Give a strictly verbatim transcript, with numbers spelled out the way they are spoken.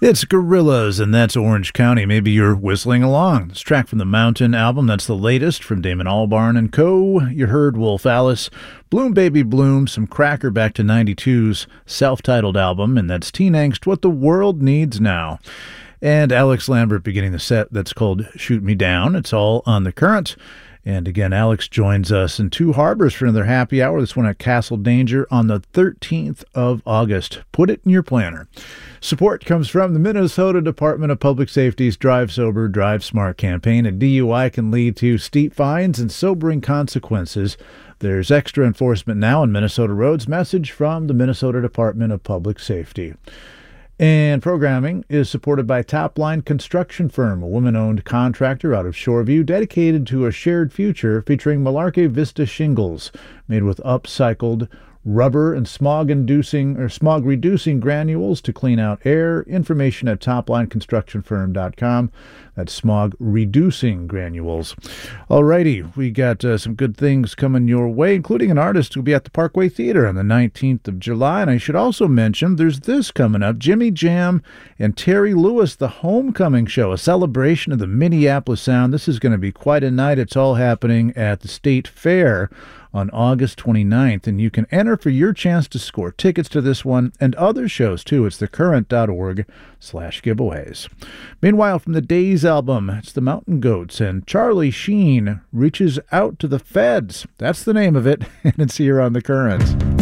It's Gorillaz, and that's Orange County. Maybe you're whistling along. This track from the Mountain album, that's the latest from Damon Albarn and co. You heard Wolf Alice, Bloom Baby Bloom, some Cracker back to ninety-two's self-titled album, and that's Teen Angst, What the World Needs Now. And Alex Lambert beginning the set that's called Shoot Me Down. It's all on the Current. And again, Alex joins us in Two Harbors for another happy hour. This one at Castle Danger on the thirteenth of August. Put it in your planner. Support comes from the Minnesota Department of Public Safety's Drive Sober, Drive Smart campaign. A D U I can lead to steep fines and sobering consequences. There's extra enforcement now on Minnesota roads. Message from the Minnesota Department of Public Safety. And programming is supported by Topline Construction Firm, a woman-owned contractor out of Shoreview dedicated to a shared future featuring Malarkey Vista shingles made with upcycled rubber and smog-inducing or smog-reducing granules to clean out air. Information at top line construction firm dot com. That's smog-reducing granules. Alrighty, we got uh, some good things coming your way, including an artist who'll be at the Parkway Theater on the nineteenth of July. And I should also mention there's this coming up, Jimmy Jam and Terry Lewis, the Homecoming Show, a celebration of the Minneapolis sound. This is going to be quite a night. It's all happening at the State Fair on August twenty-ninth, and you can enter for your chance to score tickets to this one and other shows, too. It's thecurrent.org slash giveaways. Meanwhile, from the Days album, it's the Mountain Goats, and Charlie Sheen reaches out to the feds. That's the name of it, and it's here on The Current.